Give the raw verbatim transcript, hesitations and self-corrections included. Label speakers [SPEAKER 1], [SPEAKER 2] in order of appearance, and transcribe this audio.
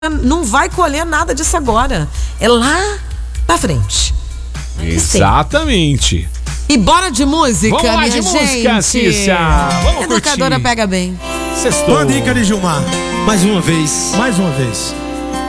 [SPEAKER 1] não vai colher nada disso agora. É lá pra frente.
[SPEAKER 2] Exatamente.
[SPEAKER 1] E bora de música,
[SPEAKER 2] Vamos lá
[SPEAKER 1] minha
[SPEAKER 2] de
[SPEAKER 1] gente.
[SPEAKER 2] música, Cícia. Vamos
[SPEAKER 1] Educadora
[SPEAKER 2] curtir.
[SPEAKER 1] pega bem.
[SPEAKER 2] Sextou.
[SPEAKER 3] Uma dica de Gilmar. Mais uma vez. Mais uma vez.